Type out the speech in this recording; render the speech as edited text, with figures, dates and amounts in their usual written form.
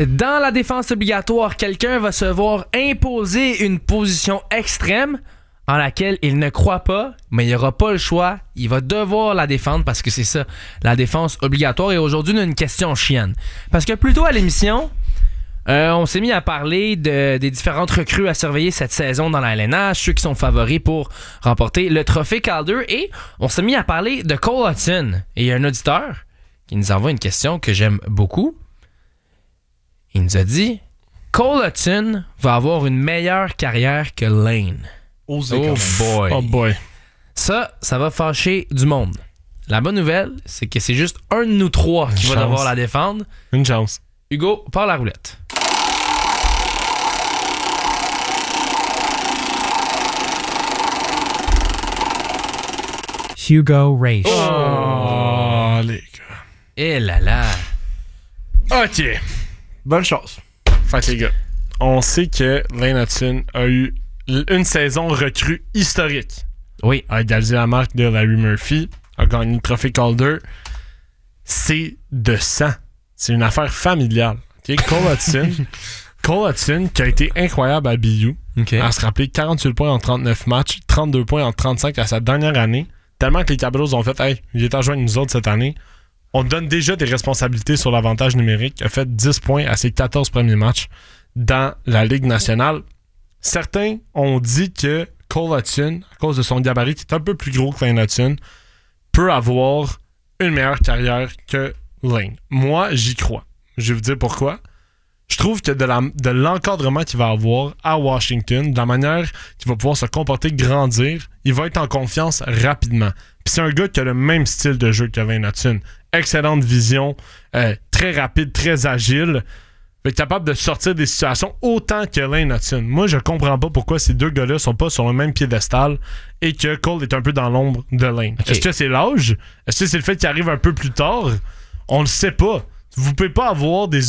Dans la défense obligatoire, quelqu'un va se voir imposer une position extrême en laquelle il ne croit pas, mais il n'aura pas le choix. Il va devoir la défendre parce que c'est ça, la défense obligatoire. Et aujourd'hui, on a une question chienne. Parce que plus tôt à l'émission, on s'est mis à parler des différentes recrues à surveiller cette saison dans la LNH, ceux qui sont favoris pour remporter le trophée Calder, et on s'est mis à parler de Cole Hudson. Et il y a un auditeur qui nous envoie une question que j'aime beaucoup. Il nous a dit « Cole Hudson va avoir une meilleure carrière que Lane. » Oh boy. Ça va fâcher du monde. La bonne nouvelle, c'est que c'est juste un de nous trois qui va devoir la défendre. Une chance. Hugo, part la roulette. Hugo Raish. Oh, les gars. Eh là là. OK. Bonne chance. Fait que les gars, on sait que Lane Hudson a eu une saison recrue historique. Oui. A égalisé la marque de Larry Murphy, a gagné le trophée Calder. C'est de sang. C'est une affaire familiale. Okay? Cole Hudson, qui a été incroyable à BU, à se rappeler 48 points en 39 matchs, 32 points en 35 à sa dernière année, tellement que les Capitals ont fait « Hey, il est en jouant avec nous autres cette année. » On donne déjà des responsabilités sur l'avantage numérique. Il a fait 10 points à ses 14 premiers matchs dans la Ligue nationale. Certains ont dit que Cole Hudson, à cause de son gabarit qui est un peu plus gros que Lane Hudson, peut avoir une meilleure carrière que Lane. Moi, j'y crois. Je vais vous dire pourquoi. Je trouve que de l'encadrement qu'il va avoir à Washington, de la manière qu'il va pouvoir se comporter, grandir, il va être en confiance rapidement. Puis c'est un gars qui a le même style de jeu que Lane Hudson. Excellente vision, très rapide, très agile, capable de sortir des situations autant que Lane Hudson. Moi, je comprends pas pourquoi ces deux gars-là sont pas sur le même piédestal et que Cole est un peu dans l'ombre de Lane. Okay. Est-ce que c'est l'âge? Est-ce que c'est le fait qu'il arrive un peu plus tard? On le sait pas. Vous pouvez pas avoir des